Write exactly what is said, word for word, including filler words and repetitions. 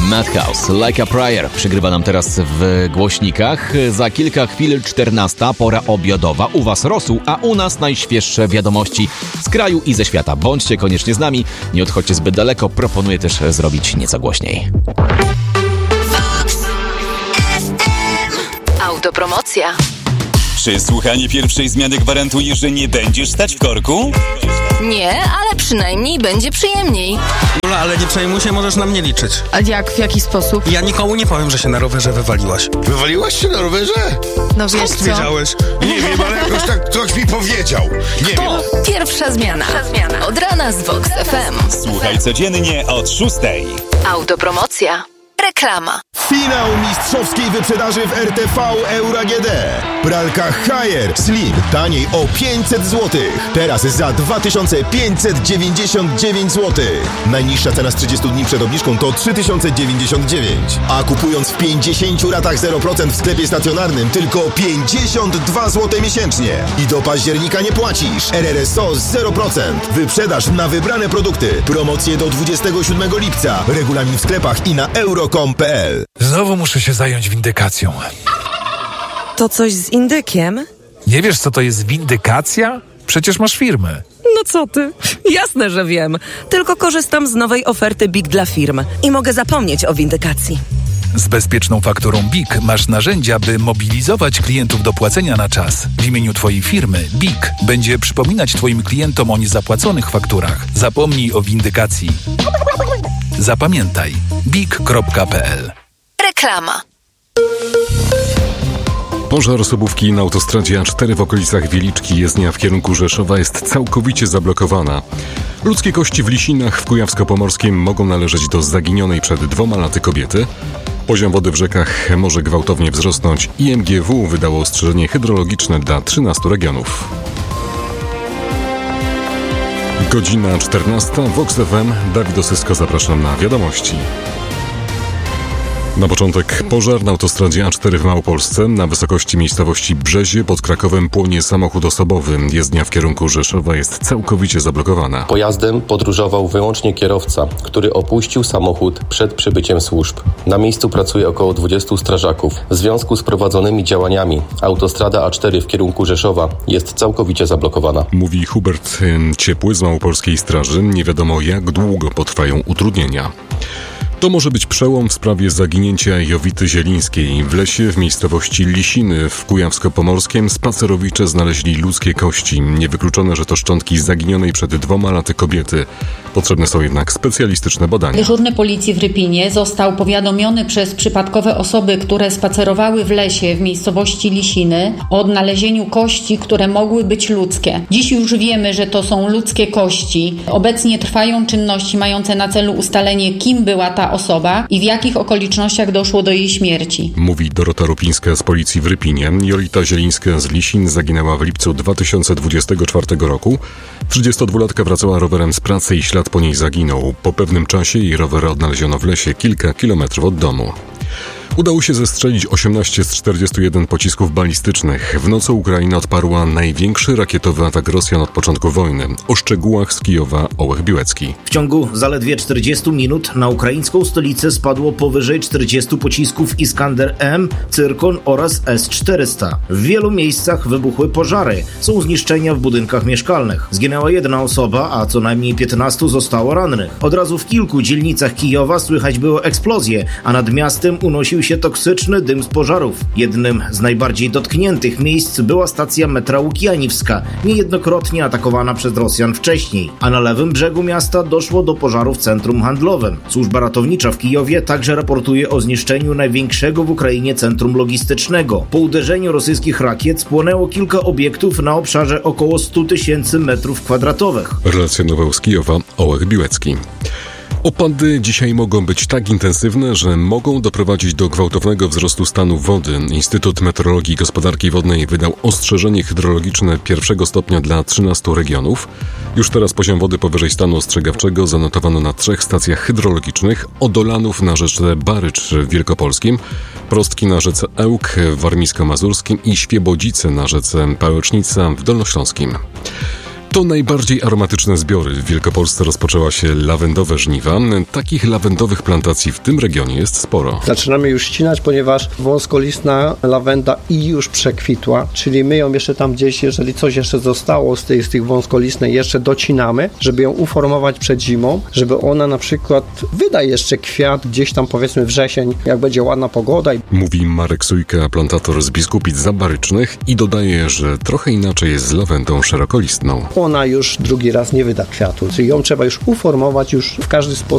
Madhouse, Like a Prayer przygrywa nam teraz w głośnikach. Za kilka chwil czternasta, pora obiadowa. U was rosół, a u nas najświeższe wiadomości z kraju i ze świata. Bądźcie koniecznie z nami, nie odchodźcie zbyt daleko. Proponuję też zrobić nieco głośniej. Autopromocja. Czy słuchanie pierwszej zmiany gwarantuje, że nie będziesz stać w korku? Nie, ale przynajmniej będzie przyjemniej. No ale nie przejmuj się, możesz na mnie liczyć. A jak, w jaki sposób? Ja nikomu nie powiem, że się na rowerze wywaliłaś. Wywaliłaś się na rowerze? No wiesz co? Wiedziałeś? Nie wiem, ale jakoś tak ktoś mi powiedział. Nie To wiem. pierwsza zmiana. Od rana z Vox F M. Słuchaj codziennie od szóstej. Autopromocja. Reklama. Finał mistrzowskiej wyprzedaży w R T V Euro A G D. Pralka Haier Slim taniej o pięćset złotych. Teraz za dwa tysiące pięćset dziewięćdziesiąt dziewięć złotych. Najniższa cena z trzydziestu dni przed obniżką to trzy tysiące dziewięćdziesiąt dziewięć. A kupując w pięćdziesięciu ratach zero procent w sklepie stacjonarnym tylko pięćdziesiąt dwa złote miesięcznie. I do października nie płacisz. R R S O zero procent. Wyprzedaż na wybrane produkty. Promocje do dwudziestego siódmego lipca. Regulamin w sklepach i na euro kropka com kropka p l. Znowu muszę się zająć windykacją. To coś z indykiem? Nie wiesz, co to jest windykacja? Przecież masz firmę. No co ty? Jasne, że wiem. Tylko korzystam z nowej oferty B I K dla firm i mogę zapomnieć o windykacji. Z bezpieczną fakturą B I K masz narzędzia, by mobilizować klientów do płacenia na czas. W imieniu twojej firmy B I K będzie przypominać twoim klientom o niezapłaconych fakturach. Zapomnij o windykacji. Zapamiętaj. B I K kropka p l. Reklama. Pożar osobówki na autostradzie A cztery w okolicach Wieliczki, jezdnia w kierunku Rzeszowa jest całkowicie zablokowana. Ludzkie kości w Lisinach w Kujawsko-Pomorskim mogą należeć do zaginionej przed dwoma laty kobiety. Poziom wody w rzekach może gwałtownie wzrosnąć. I M G W wydało ostrzeżenie hydrologiczne dla trzynastu regionów. Godzina czternasta, Vox F M, Dawid Osysko, zapraszam na wiadomości. Na początek pożar na autostradzie A cztery w Małopolsce. Na wysokości miejscowości Brzezie pod Krakowem płonie samochód osobowy. Jezdnia w kierunku Rzeszowa jest całkowicie zablokowana. Pojazdem podróżował wyłącznie kierowca, który opuścił samochód przed przybyciem służb. Na miejscu pracuje około dwudziestu strażaków. W związku z prowadzonymi działaniami autostrada A cztery w kierunku Rzeszowa jest całkowicie zablokowana. Mówi Hubert Ciepły z Małopolskiej Straży. Nie wiadomo, jak długo potrwają utrudnienia. To może być przełom w sprawie zaginięcia Jowity Zielińskiej. W lesie w miejscowości Lisiny w Kujawsko-Pomorskiem spacerowicze znaleźli ludzkie kości. Niewykluczone, że to szczątki zaginionej przed dwoma laty kobiety. Potrzebne są jednak specjalistyczne badania. Dyżurny policji w Rypinie został powiadomiony przez przypadkowe osoby, które spacerowały w lesie w miejscowości Lisiny o odnalezieniu kości, które mogły być ludzkie. Dziś już wiemy, że to są ludzkie kości. Obecnie trwają czynności mające na celu ustalenie, kim była ta osoba i w jakich okolicznościach doszło do jej śmierci. Mówi Dorota Rupińska z policji w Rypinie. Jolita Zielińska z Lisin zaginęła w lipcu dwa tysiące dwudziestego czwartego roku. trzydziestodwulatka wracała rowerem z pracy i ślad po niej zaginął. Po pewnym czasie jej rower odnaleziono w lesie kilka kilometrów od domu. Udało się zestrzelić osiemnaście z czterdziestu jeden pocisków balistycznych. W nocy Ukraina odparła największy rakietowy atak Rosjan od początku wojny. O szczegółach z Kijowa Ołech Biłecki. W ciągu zaledwie czterdziestu minut na ukraińską stolicę spadło powyżej czterdziestu pocisków Iskander M, Cyrkon oraz S czterysta. W wielu miejscach wybuchły pożary. Są zniszczenia w budynkach mieszkalnych. Zginęła jedna osoba, a co najmniej piętnastu zostało rannych. Od razu w kilku dzielnicach Kijowa słychać było eksplozje, a nad miastem unosił się toksyczny dym z pożarów. Jednym z najbardziej dotkniętych miejsc była stacja metra Łukianiwska, niejednokrotnie atakowana przez Rosjan wcześniej, a na lewym brzegu miasta doszło do pożaru w centrum handlowym. Służba ratownicza w Kijowie także raportuje o zniszczeniu największego w Ukrainie centrum logistycznego. Po uderzeniu rosyjskich rakiet spłonęło kilka obiektów na obszarze około stu tysięcy metrów kwadratowych. Relacjonował z Kijowa Ołech Biłecki. Opady dzisiaj mogą być tak intensywne, że mogą doprowadzić do gwałtownego wzrostu stanu wody. Instytut Meteorologii i Gospodarki Wodnej wydał ostrzeżenie hydrologiczne pierwszego stopnia dla trzynastu regionów. Już teraz poziom wody powyżej stanu ostrzegawczego zanotowano na trzech stacjach hydrologicznych: Odolanów na rzece Barycz w Wielkopolskim, Prostki na rzece Ełk w Warmińsko-Mazurskim i Świebodzice na rzece Pałecznica w Dolnośląskim. To najbardziej aromatyczne zbiory. W Wielkopolsce rozpoczęła się lawendowe żniwa. Takich lawendowych plantacji w tym regionie jest sporo. Zaczynamy już ścinać, ponieważ wąskolistna lawenda i już przekwitła, czyli my ją jeszcze tam gdzieś, jeżeli coś jeszcze zostało z tych, z tych wąskolistnej, jeszcze docinamy, żeby ją uformować przed zimą, żeby ona na przykład wyda jeszcze kwiat gdzieś tam powiedzmy wrzesień, jak będzie ładna pogoda. Mówi Marek Sujka, plantator z Biskupic Zabarycznych i dodaje, że trochę inaczej jest z lawendą szerokolistną. Ona już drugi raz nie wyda kwiatu, czyli ją trzeba już uformować już w każdy sposób.